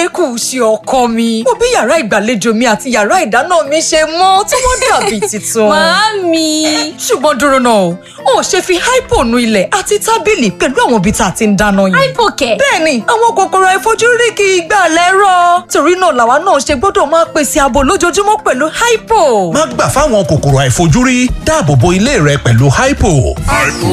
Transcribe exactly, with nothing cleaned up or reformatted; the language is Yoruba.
kò ṣe ọkọ mi. Mo bí yàrá ìgbàlejò mi àti yàrá ìdáná mi ṣe mọ́ tí wọ́n dàbí tuntun. Màámi. Ṣùgbọ́n dúró náà, o ṣe fi hypo nu ilẹ̀ àti tábìlì pẹ̀lú àwọn ibi tá a ti ń dáná yìí. Hypo kẹ̀. Bẹ́ẹ̀ni, àwọn kòkòrò àìfojúrí kì í gbà lẹ́rọ̀. Torí náà làwa náà ṣe gbọ́dọ̀ máa pèsè ààbò lójoojúmọ́ pẹ̀lú hypo. Má gbà fáwọn kòkòrò àìfojúrí, dáàbò bo ilé rẹ pẹ̀lú hypo. hypo